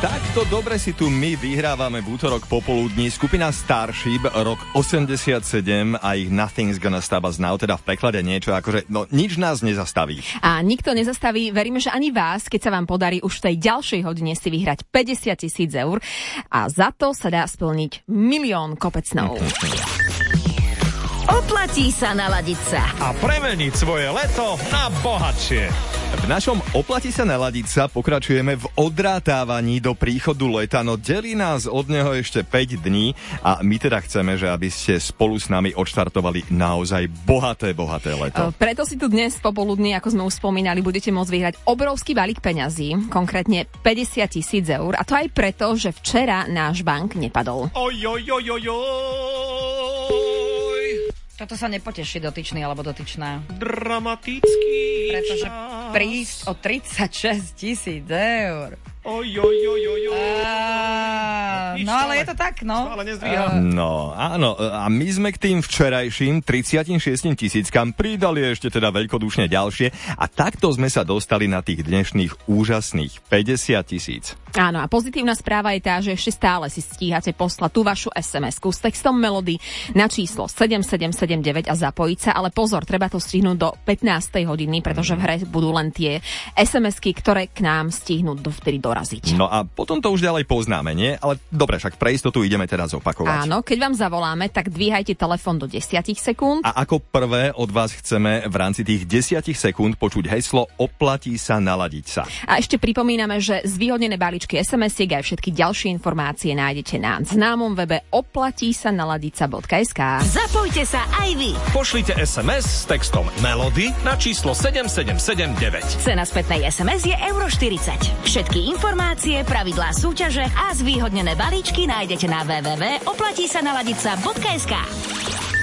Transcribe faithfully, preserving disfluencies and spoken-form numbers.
takto dobre si tu my vyhrávame v útorok popoludní. Skupina Starship, rok osemdesiatsedem a ich Nothing's Gonna Stop Us Now, teda v preklade niečo akože, no nič nás nezastaví. A nikto nezastaví, veríme, že ani vás, keď sa vám podarí už v tej ďalšej hodine si vyhrať päťdesiat tisíc eur a za to sa dá splniť milión kopec snov. Oplatí sa naladiť sa a premeniť svoje leto na bohatšie. V našom Oplatí sa naladiť sa pokračujeme v odrátávaní do príchodu leta, no delí nás od neho ešte päť dní a my teda chceme, že aby ste spolu s nami odštartovali naozaj bohaté, bohaté leto. Preto si tu dnes popoludní, ako sme už spomínali, budete môcť vyhrať obrovský balík peňazí, konkrétne päťdesiat tisíc eur, a to aj preto, že včera náš bank nepadol. Oj, oj, oj, oj, oj. Toto sa nepoteší dotyčný alebo dotyčná. Dramatický. Pretože čas. prísť o tridsaťšesť tisíc eur. Oj, oj, oj, oj, oj. Á, no ale je to tak, no. Stále nezdvíha. No, áno, a my sme k tým včerajším tridsaťšesť tisíckam pridali ešte teda veľkodušne ďalšie a takto sme sa dostali na tých dnešných úžasných päťdesiat tisíc. Áno, a pozitívna správa je tá, že ešte stále si stíhate poslať tú vašu es em esku s textom melódy na číslo sedem sedem sedem deväť a zapojiť sa, ale pozor, treba to stihnúť do pätnástej hodiny, pretože v hre budú len tie es em esky, ktoré k nám stihnú dovtedy doraziť. No a potom to už ďalej poznáme, nie? Ale dobre, však pre istotu ideme teraz opakovať. Áno, keď vám zavoláme, tak dvíhajte telefón do desať sekúnd. A ako prvé od vás chceme v rámci tých desať sekúnd počuť heslo Oplatí sa naladiť sa. A ešte pripomíname, že zvýhodnené balíčky es em esiek aj všetky ďalšie informácie nájdete na známom webe oplatí sa naladiť sa bodka es ká. Zapojte sa aj vy. Pošlite es em es s textom Melody na číslo sedem sedem sedem deväť. Cena spätnej es em es je euro štyridsať. Všetky informácie, pravidlá súťaže a zvýhodnené balíčky nájdete na w w w bodka oplatí sa naladiť sa bodka es ká.